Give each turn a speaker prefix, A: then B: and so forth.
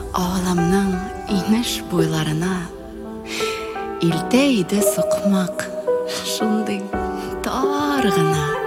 A: Ağlamның инеш буйларына илтә иде сукмак, шундый тар гына.